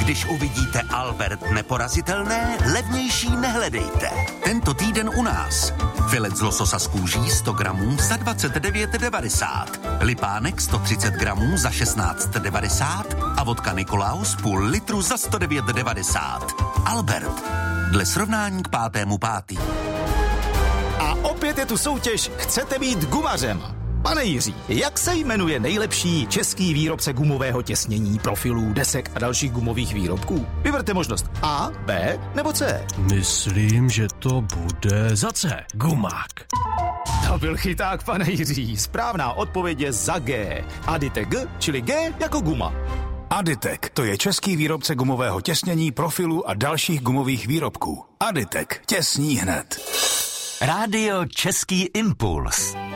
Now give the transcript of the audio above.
Když uvidíte Albert neporazitelné, levnější nehledejte. Tento týden u nás. Filet z lososa z kůží 100 gramů za 29,90. Lipánek 130 gramů za 16,90. A vodka Nikolaus půl litru za 109,90. Albert. Dle srovnání k 5.5. A opět je tu soutěž Chcete být gumařem. Pane Jiří, jak se jmenuje nejlepší český výrobce gumového těsnění, profilů, desek a dalších gumových výrobků? Vyberte možnost A, B nebo C. Myslím, že to bude za C. Gumák. To byl chyták, pane Jiří. Správná odpověď je za G. Aditek G, čili G jako guma. Aditek, to je český výrobce gumového těsnění, profilů a dalších gumových výrobků. Aditek, těsní hned. Rádio Český impuls.